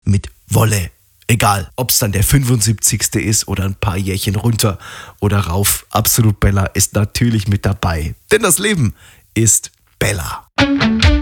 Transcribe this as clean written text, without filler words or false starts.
mit Wolle. Egal, ob es dann der 75. ist oder ein paar Jährchen runter oder rauf. Absolut Bella ist natürlich mit dabei. Denn das Leben ist Bella.